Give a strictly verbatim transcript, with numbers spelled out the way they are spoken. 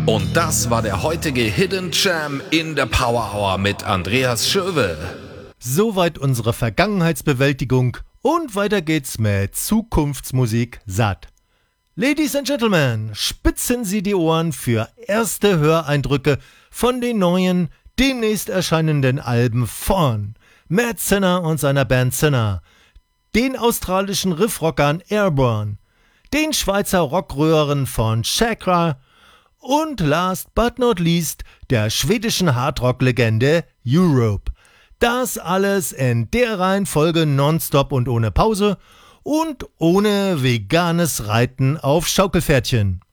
Und das war der heutige Hidden Gem in der Power Hour mit Andreas Schöwe. Soweit unsere Vergangenheitsbewältigung und weiter geht's mit Zukunftsmusik satt. Ladies and Gentlemen, spitzen Sie die Ohren für erste Höreindrücke von den neuen, demnächst erscheinenden Alben von Matt Sinner und seiner Band Sinner, den australischen Riffrockern Airborne, den Schweizer Rockröhren von Chakra und last but not least der schwedischen Hardrock-Legende Europe. Das alles in der Reihenfolge nonstop und ohne Pause und ohne veganes Reiten auf Schaukelpferdchen.